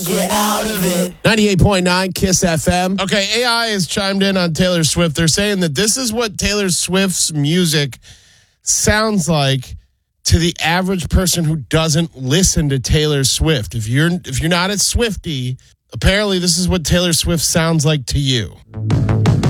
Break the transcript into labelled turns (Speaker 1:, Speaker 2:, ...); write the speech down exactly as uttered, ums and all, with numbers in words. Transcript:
Speaker 1: Get out of it.
Speaker 2: ninety-eight point nine Kiss F M.
Speaker 3: Okay, A I has chimed in on Taylor Swift. They're saying that this is what Taylor Swift's music sounds like to the average person who doesn't listen to Taylor Swift. If you're if you're not a Swiftie, apparently this is what Taylor Swift sounds like to you.